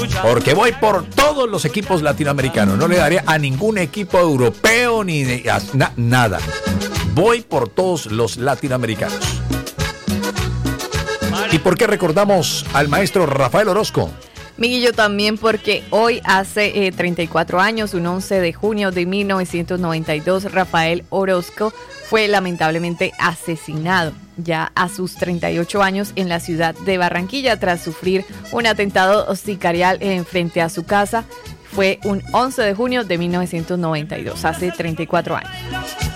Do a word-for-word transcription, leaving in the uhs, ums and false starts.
Porque voy por todos los equipos latinoamericanos. No le daré a ningún equipo europeo ni de, a, na, nada. Voy por todos los latinoamericanos. ¿Y por qué recordamos al maestro Rafael Orozco? Miguel, también porque hoy hace eh, treinta y cuatro años, un once de junio de mil novecientos noventa y dos, Rafael Orozco fue lamentablemente asesinado ya a sus treinta y ocho años en la ciudad de Barranquilla tras sufrir un atentado sicarial en frente a su casa. Fue un once de junio de mil novecientos noventa y dos, hace treinta y cuatro años.